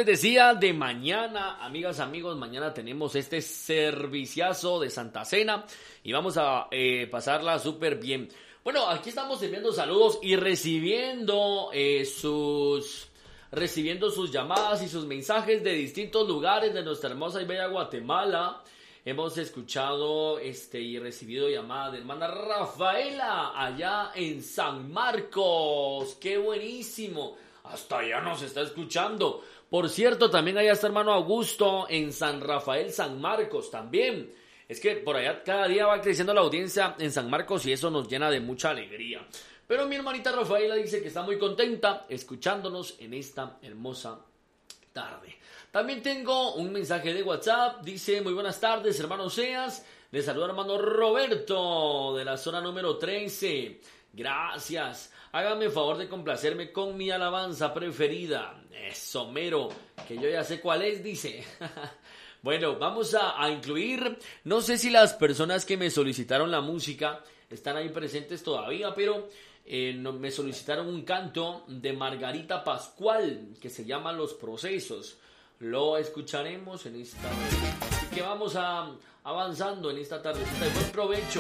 les decía, de mañana, amigas, amigos, mañana tenemos este serviciazo de Santa Cena y vamos a pasarla súper bien. Bueno, aquí estamos enviando saludos y recibiendo sus llamadas y sus mensajes de distintos lugares de nuestra hermosa y bella Guatemala. Hemos escuchado y recibido llamada de hermana Rafaela allá en San Marcos. ¡Qué buenísimo! Hasta allá nos está escuchando. Por cierto, también allá está hermano Augusto en San Rafael, San Marcos también. Es que por allá cada día va creciendo la audiencia en San Marcos y eso nos llena de mucha alegría. Pero mi hermanita Rafaela dice que está muy contenta escuchándonos en esta hermosa tarde. También tengo un mensaje de WhatsApp. Dice: muy buenas tardes, hermano Seas. Le saluda hermano Roberto de la zona número 13. Gracias. Hágame el favor de complacerme con mi alabanza preferida. Eso mero, que yo ya sé cuál es, dice. Bueno, vamos a incluir, no sé si las personas que me solicitaron la música están ahí presentes todavía, pero me solicitaron un canto de Margarita Pascual que se llama Los Procesos. Lo escucharemos en esta vez. Así que vamos avanzando en esta tardecita. Buen provecho.